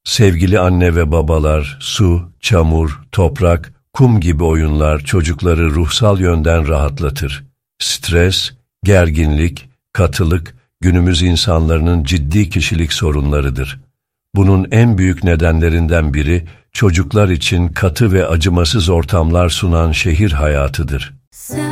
Sevgili anne ve babalar, su, çamur, toprak, kum gibi oyunlar çocukları ruhsal yönden rahatlatır. Stres, gerginlik, katılık, günümüz insanlarının ciddi kişilik sorunlarıdır. Bunun en büyük nedenlerinden biri, çocuklar için katı ve acımasız ortamlar sunan şehir hayatıdır.